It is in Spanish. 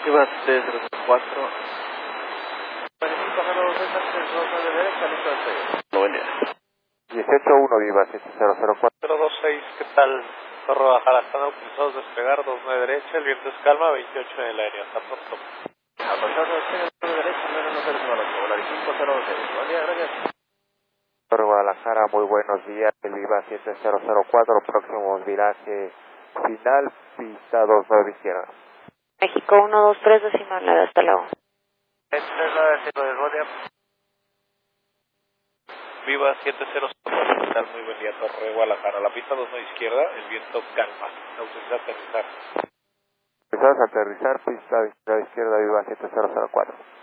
Viva 304. 45 de derecha, listo de seguir. Buen día. 18-1, Viva 7004. 026, ¿qué tal? Torre Guadalajara, están autorizados a despegar, 29 derecha, el viento es calma, 28 en el aire, hasta pronto. A pasar de derecha, 91008, volar 506. Buen día, gracias. Torre Guadalajara, muy buenos días. El Viva 7004, próximo viraje final, pista 29 izquierda. México 123, decimal, hasta luego. 395 buen día. Viva 704, ¿qué tal? Muy buen día, Torre Guadalajara, la pista 29 izquierda, el viento calma, autorizado a aterrizar. Empezados a aterrizar, pista 29 izquierda, Viva 7004.